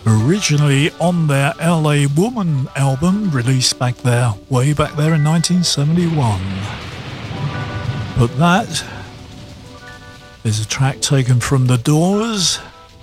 Originally on their LA Woman album, released way back there in 1971. But that is a track taken from The Doors,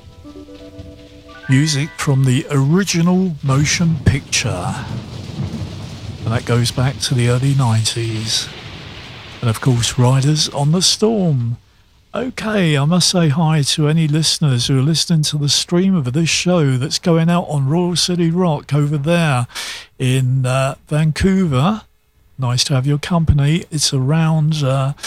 music from the original motion picture. And that goes back to the early 90s. And of course, Riders on the Storm. Okay, I must say hi to any listeners who are listening to the stream of this show that's going out on Royal City Rock over there in Vancouver. Nice to have your company. It's around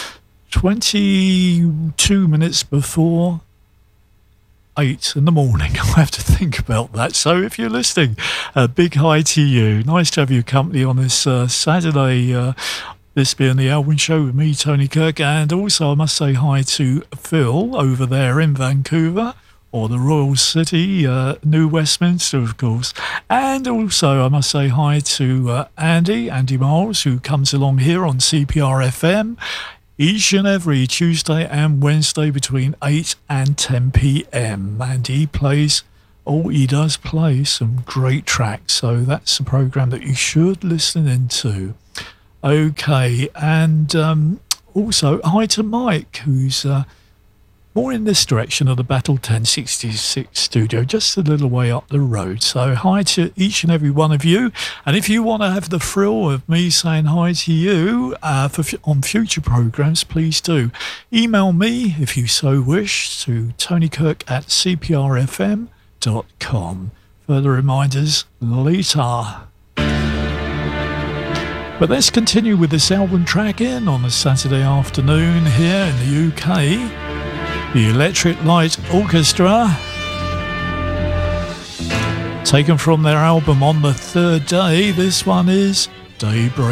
22 minutes before 8 in the morning. I have to think about that. So if you're listening, a big hi to you. Nice to have your company on this Saturday, this being the Alwyn Show with me, Tony Kirk. And also I must say hi to Phil over there in Vancouver, or the Royal City, New Westminster, of course. And also I must say hi to Andy Miles, who comes along here on CPR FM each and every Tuesday and Wednesday between 8 and 10 p.m. And he does play some great tracks. So that's a program that you should listen into. Okay, and also hi to Mike, who's more in this direction of the Battle 1066 studio, just a little way up the road. So hi to each and every one of you. And if you want to have the thrill of me saying hi to you on future programs, please do. Email me, if you so wish, to tonykirk@cprfm.com. Further reminders later. But let's continue with this album track in on a Saturday afternoon here in the UK. The Electric Light Orchestra, taken from their album On the Third Day. This one is Daybreak.